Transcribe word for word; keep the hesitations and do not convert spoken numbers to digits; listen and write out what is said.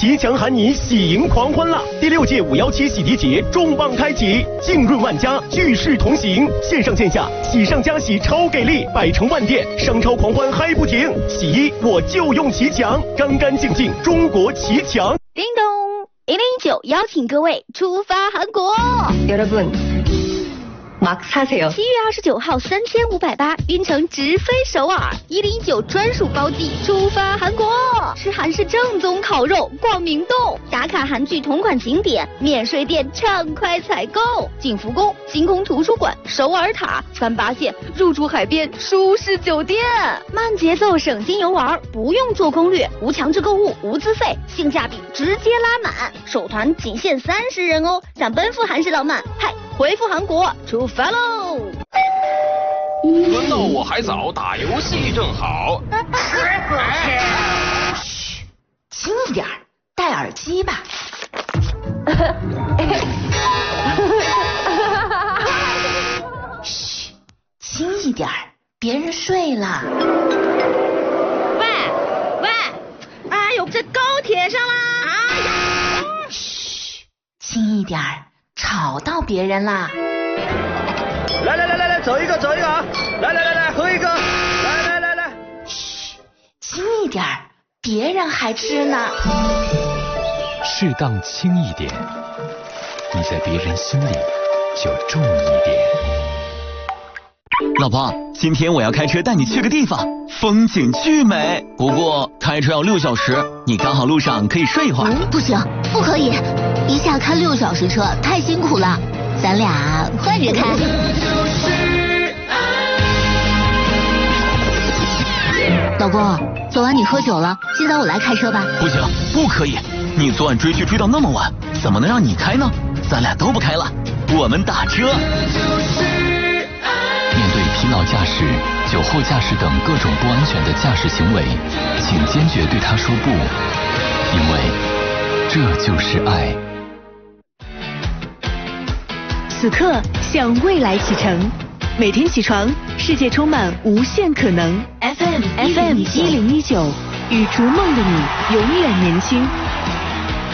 骑墙喊你喜迎狂欢啦！第六届五幺七洗涤节重磅开启，浸润万家，聚世同行，线上线下喜上加喜超给力，百城万店，商超狂欢嗨不停！洗衣我就用骑墙，干干净净，中国骑墙。 叮咚，一零一九邀请各位出发韩国。 여러분 막 사세요. 七月二十九号三千五百八，晕乘直飞首尔，一零一九专属包机出发韩国，吃韩式正宗烤肉，逛明洞，打卡韩剧同款景点，免税店畅快采购，景福宫、星空图书馆、首尔塔、穿八线，入住海边舒适酒店，慢节奏省心游玩，不用做攻略，无强制购物，无资费，性价比直接拉满，首团仅限三十人哦，想奔赴韩式浪漫，嗨！回复韩国出发喽！ 轮到我还早，打游戏正好。 嘘，轻一点，戴耳机吧。嘘，轻一点，别人睡了。 喂喂，哎呦，这高铁上啦！哎呀！ 嘘，轻一点。吵到别人啦！ 来来来来来，走一个走一个啊！来来来来，喝一个！来来来来， 嘘，轻一点，别人还吃呢。 适当轻一点，你在别人心里就重一点。 老婆，今天我要开车带你去个地方，风景巨美。不过开车要六小时，你刚好路上可以睡一会儿。 嗯、不行，不可以，一下开六小时车太辛苦了，咱俩换着开。老公，昨晚你喝酒了，今早我来开车吧。 不行，不可以，你昨晚追剧追到那么晚，怎么能让你开呢？咱俩都不开了，我们打车。 面对疲劳驾驶、酒后驾驶等各种不安全的驾驶行为，请坚决对他说不，因为这就是爱。 此刻向未来启程，每天起床，世界充满无限可能。F M F M 一零一九，与逐梦的你永远年轻。